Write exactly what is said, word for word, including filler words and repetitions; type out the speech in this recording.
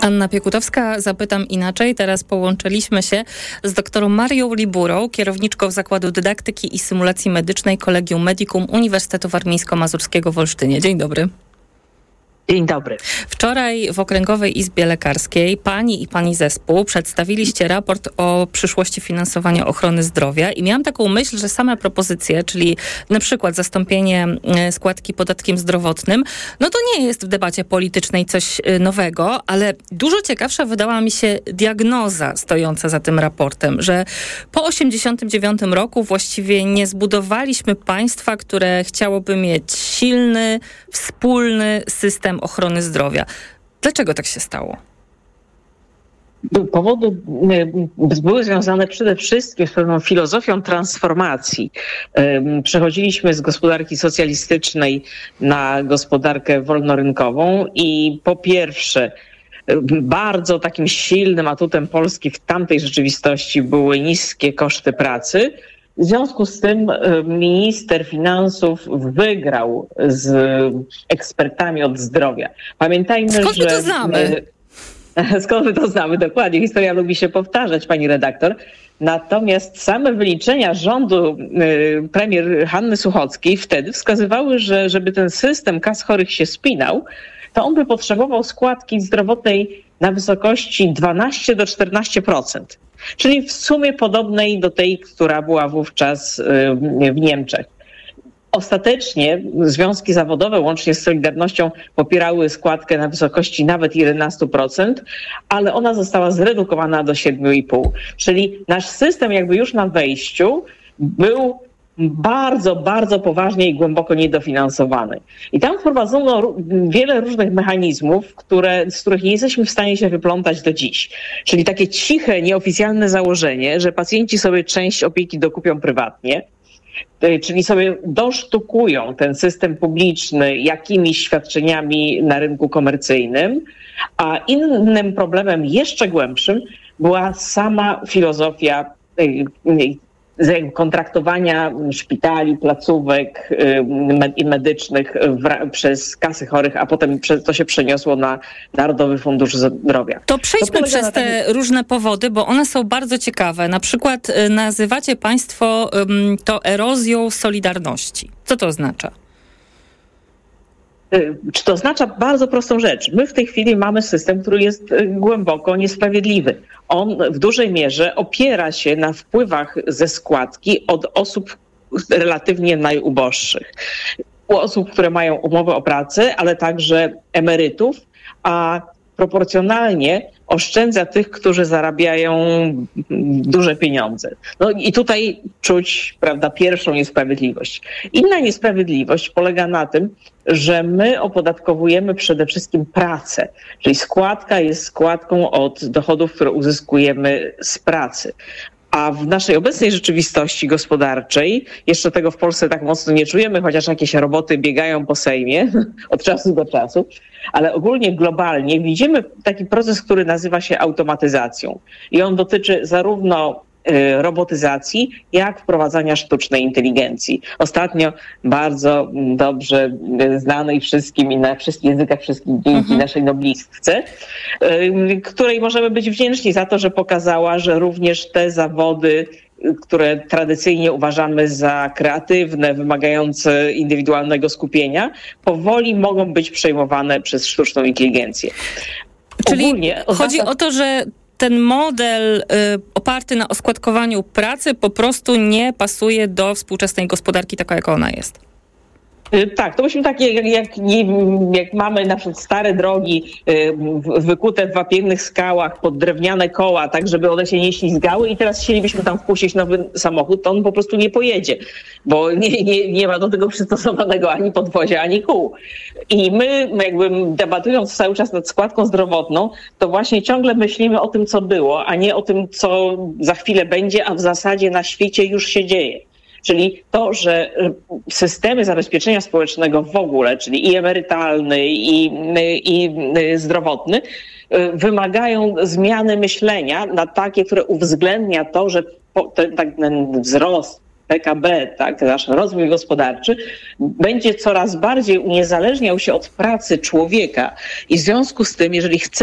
Anna Piekutowska, zapytam inaczej. Teraz połączyliśmy się z doktorą Marią Liburą, kierowniczką Zakładu Dydaktyki i Symulacji Medycznej Collegium Medicum Uniwersytetu Warmińsko-Mazurskiego w Olsztynie. Dzień dobry. Dzień dobry. Wczoraj w Okręgowej Izbie Lekarskiej pani i pani zespół przedstawiliście raport o przyszłości finansowania ochrony zdrowia i miałam taką myśl, że same propozycje, czyli na przykład zastąpienie składki podatkiem zdrowotnym, no to nie jest w debacie politycznej coś nowego, ale dużo ciekawsza wydała mi się diagnoza stojąca za tym raportem, że po osiemdziesiątym dziewiątym roku właściwie nie zbudowaliśmy państwa, które chciałoby mieć silny, wspólny system ochrony zdrowia. Dlaczego tak się stało? Powody były związane przede wszystkim z pewną filozofią transformacji. Przechodziliśmy z gospodarki socjalistycznej na gospodarkę wolnorynkową i po pierwsze bardzo takim silnym atutem Polski w tamtej rzeczywistości były niskie koszty pracy. W związku z tym minister finansów wygrał z ekspertami od zdrowia. Pamiętajmy, Skąd że... my to znamy? Skąd my to znamy? Dokładnie. Historia lubi się powtarzać, pani redaktor. Natomiast same wyliczenia rządu y, premier Hanny Suchockiej wtedy wskazywały, że żeby ten system kas chorych się spinał, to on by potrzebował składki zdrowotnej na wysokości dwanaście do czternastu procent. Czyli w sumie podobnej do tej, która była wówczas w Niemczech. Ostatecznie związki zawodowe łącznie z Solidarnością popierały składkę na wysokości nawet jedenaście procent, ale ona została zredukowana do siedem i pół procent. Czyli nasz system jakby już na wejściu był bardzo, bardzo poważnie i głęboko niedofinansowany. I tam wprowadzono wiele różnych mechanizmów, które, z których nie jesteśmy w stanie się wyplątać do dziś. Czyli takie ciche, nieoficjalne założenie, że pacjenci sobie część opieki dokupią prywatnie, czyli sobie dosztukują ten system publiczny jakimiś świadczeniami na rynku komercyjnym, a innym problemem jeszcze głębszym była sama filozofia kontraktowania szpitali, placówek medycznych przez kasy chorych, a potem to się przeniosło na Narodowy Fundusz Zdrowia. To przejdźmy to przez te takim... różne powody, bo one są bardzo ciekawe. Na przykład nazywacie państwo to erozją solidarności. Co to oznacza? Czy to oznacza bardzo prostą rzecz? My w tej chwili mamy system, który jest głęboko niesprawiedliwy. On w dużej mierze opiera się na wpływach ze składki od osób relatywnie najuboższych. U osób, które mają umowę o pracę, ale także emerytów, a proporcjonalnie oszczędza tych, którzy zarabiają duże pieniądze. No i tutaj czuć, prawda, pierwszą niesprawiedliwość. Inna niesprawiedliwość polega na tym, że my opodatkowujemy przede wszystkim pracę, czyli składka jest składką od dochodów, które uzyskujemy z pracy. A w naszej obecnej rzeczywistości gospodarczej, jeszcze tego w Polsce tak mocno nie czujemy, chociaż jakieś roboty biegają po Sejmie od czasu do czasu, ale ogólnie globalnie widzimy taki proces, który nazywa się automatyzacją. I on dotyczy zarówno robotyzacji, jak wprowadzania sztucznej inteligencji. Ostatnio bardzo dobrze znanej wszystkim i na wszystkich językach wszystkich dzięki mhm. naszej noblistce, której możemy być wdzięczni za to, że pokazała, że również te zawody, które tradycyjnie uważamy za kreatywne, wymagające indywidualnego skupienia, powoli mogą być przejmowane przez sztuczną inteligencję. Czyli Ogólnie chodzi oznacza... o to, że ten model y, oparty na oskładkowaniu pracy po prostu nie pasuje do współczesnej gospodarki, taka jak ona jest. Tak, to byśmy takie, jak, jak, jak mamy na przykład stare drogi wykute w wapiennych skałach pod drewniane koła, tak żeby one się nie ślizgały i teraz chcielibyśmy tam wpuścić nowy samochód, to on po prostu nie pojedzie, bo nie, nie, nie ma do tego przystosowanego ani podwozia, ani kół. I my jakby debatując cały czas nad składką zdrowotną, to właśnie ciągle myślimy o tym, co było, a nie o tym, co za chwilę będzie, a w zasadzie na świecie już się dzieje. Czyli to, że systemy zabezpieczenia społecznego w ogóle, czyli i emerytalny, i, i zdrowotny, wymagają zmiany myślenia na takie, które uwzględnia to, że ten, ten wzrost P K B, tak, nasz rozwój gospodarczy będzie coraz bardziej uniezależniał się od pracy człowieka. I w związku z tym, jeżeli chcemy